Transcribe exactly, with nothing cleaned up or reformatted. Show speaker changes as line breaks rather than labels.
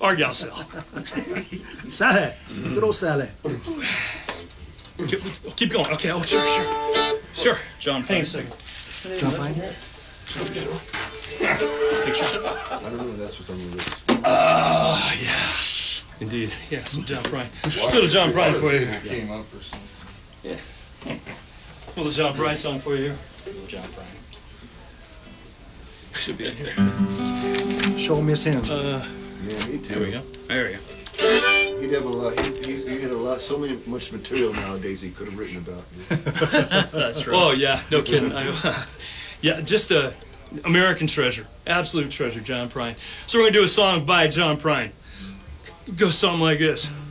Argyle Cell.
Salad. Good old salad.
Keep, keep going. Okay. Oh, sure, sure, sure.
John
Hang a
Pine.
second.
John Pine?
I don't know, that's what's on the list.
Ah, yeah. Indeed. Yeah, some John Prine. Little John Prine for you here.
Came up or something.
Little John Prine song for you here.
Little John Prine.
Should be in here.
Sure miss him.
Uh,
Yeah, me too.
there we go. There we go.
He'd have a lot, he, he, he had a lot, so many, much material nowadays he could have written about.
That's right.
Oh yeah, no kidding. I, yeah, just a American treasure, absolute treasure, John Prine. So we're gonna do a song by John Prine. It goes something like this.